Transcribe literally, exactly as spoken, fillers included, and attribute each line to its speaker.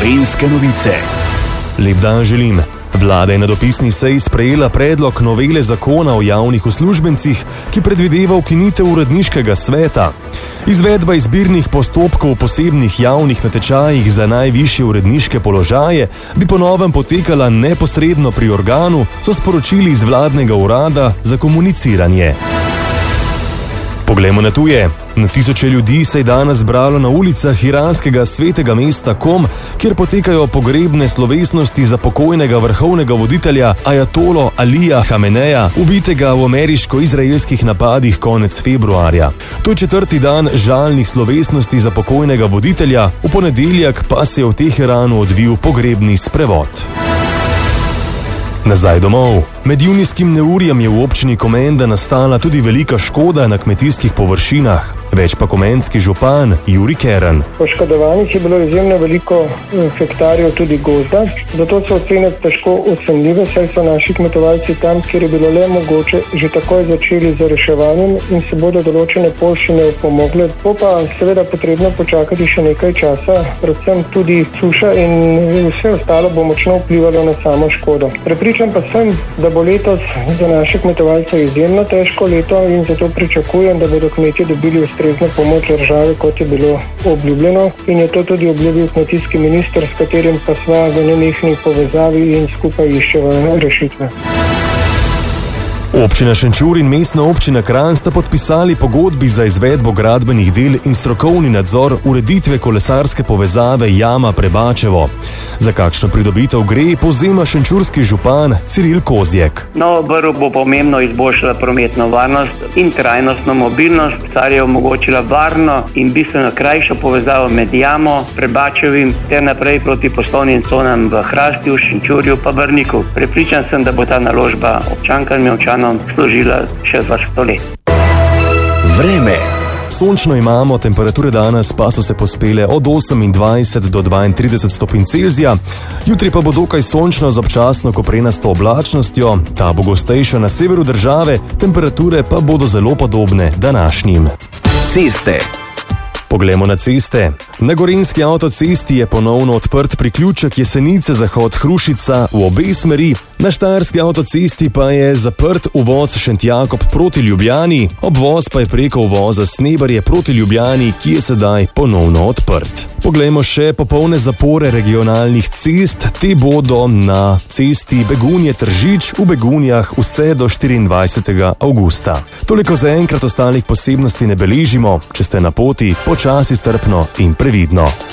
Speaker 1: Gorenjske novice.
Speaker 2: Lep dan želim. Vlada je na dopisni seji sprejela predlog novele zakona o javnih uslužbencih, ki predvideva ukinitev uredniškega sveta. Izvedba izbirnih postopkov v posebnih javnih natečajih za najvišje uredniške položaje bi po novem potekala neposredno pri organu, so sporočili iz vladnega urada za komuniciranje. Poglejmo na tuje. Na tisoče ljudi se je danes zbralo na ulicah iranskega svetega mesta Kom, kjer potekajo pogrebne slovesnosti za pokojnega vrhovnega voditelja ajatolo Alija Hameneja, ubitega v ameriško-izraelskih napadih konec februarja. To je četrti dan žalnih slovesnosti za pokojnega voditelja, v ponedeljek pa se je v Teheranu odvil pogrebni sprevod. Nazaj domov. Med junijskim neurjem je v občini Komenda nastala tudi velika škoda na kmetijskih površinah. Več pa komenski župan Juri Keren.
Speaker 3: Poškodovanih je bilo izjemno veliko hektarjev tudi gozda, zato so ocene težko ocenljive, saj so naši kmetovalci tam, kjer je bilo le mogoče, že takoj začeli z reševanjem in se bodo določene površine opomogle. Po pa seveda potrebno počakati še nekaj časa, predvsem tudi suša in vse ostalo bo močno vplivalo na samo škodo. Prepričan pa sem, da bo letos za naše kmetovalce izjemno težko leto in zato pričakujem, da bodo kmetje dobili ustrezno pomoč države, kot je bilo obljubljeno, in je to tudi obljubil kmetijski minister, s katerim pa sva v nenehni povezavi in skupaj iščeva rešitve.
Speaker 2: Občina Šenčur in mestna občina Kranj sta podpisali pogodbi za izvedbo gradbenih del in strokovni nadzor ureditve kolesarske povezave Jama-Prebačevo. Za kakšno pridobitev gre, povzema šenčurski župan Ciril Kozjek.
Speaker 4: Novo brv bo pomembno izboljšala prometno varnost in trajnostno mobilnost, kar je omogočila varno in bistveno krajšo povezavo med Jamo, Prebačevim ter naprej proti poslovnim conam v Hrastju, Šenčurju pa Brniku. Prepričan sem, da bo ta naložba občankam in občanom služila še vrsto let.
Speaker 1: Vreme.
Speaker 2: Sončno imamo, temperature danes pa so se pospele od osemindvajset do dvaintrideset stopinj Celzija. Jutri pa bo dokaj sončno z občasno koprenasto oblačnostjo, ta bo gostejša na severu države, temperature pa bodo zelo podobne današnjim.
Speaker 1: Ceste.
Speaker 2: Poglejmo na ceste. Na gorenjski avtocesti je ponovno odprt priključek Jesenice zahod Hrušica v obe smeri, na štajerski avtocesti pa je zaprt uvoz Šentjakob proti Ljubljani, obvoz pa je preko uvoza Snebarje proti Ljubljani, ki je sedaj ponovno odprt. Poglejmo še popolne zapore regionalnih cest, te bodo na cesti Begunje-Tržič v Begunjah vse do štiriindvajsetega avgusta. Toliko za enkrat, ostalih posebnosti ne beležimo, če ste na poti, počasi, strpno in previdno.